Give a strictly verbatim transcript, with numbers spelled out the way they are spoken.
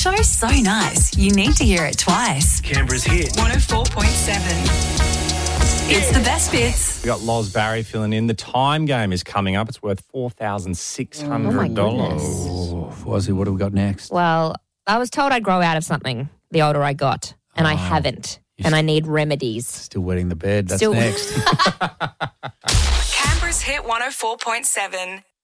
show's so nice, you need to hear it twice. Canberra's hit. one oh four point seven. It's the best bits. We got Loz Barry filling in. The Time Game is coming up. It's worth four thousand six hundred dollars. Oh, Fozzie, what do we got next? Well, I was told I'd grow out of something the older I got, and Oh, I haven't. you And s- I need remedies. Still wetting the bed. That's Still- next. Canberra's hit one oh four point seven.